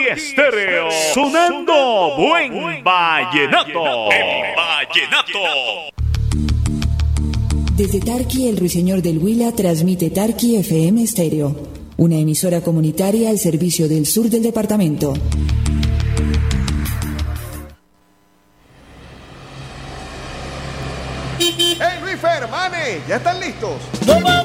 Estéreo. Sonando buen vallenato. El vallenato. Desde Tarqui, el Ruiseñor del Huila transmite Tarqui FM Estéreo, una emisora comunitaria al servicio del sur del departamento. ¡Hey, Luis Fer, Mane! ¿Ya están listos? ¡No,